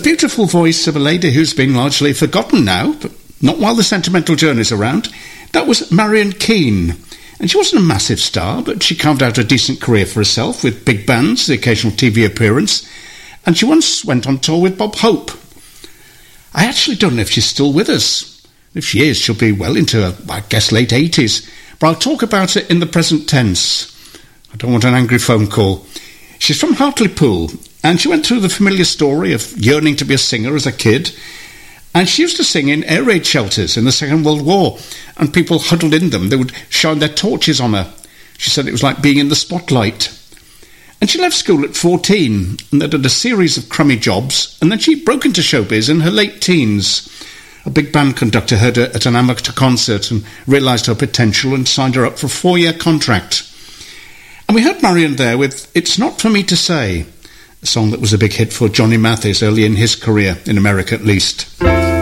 beautiful voice of a lady who's been largely forgotten now, but not while the Sentimental Journey's around. That was Marian Keane. And she wasn't a massive star, but she carved out a decent career for herself with big bands, the occasional TV appearance, and she once went on tour with Bob Hope. I actually don't know if she's still with us. If she is, she'll be well into her, I guess, late 80s. But I'll talk about it in the present tense. I don't want an angry phone call. She's from Hartlepool, and she went through the familiar story of yearning to be a singer as a kid. And she used to sing in air raid shelters in the Second World War, and people huddled in them. They would shine their torches on her. She said it was like being in the spotlight. And she left school at 14 and then did a series of crummy jobs, and then she broke into showbiz in her late teens. A big band conductor heard her at an amateur concert and realised her potential and signed her up for a 4-year contract. And we heard Marian there with It's Not For Me To Say, a song that was a big hit for Johnny Mathis early in his career, in America at least.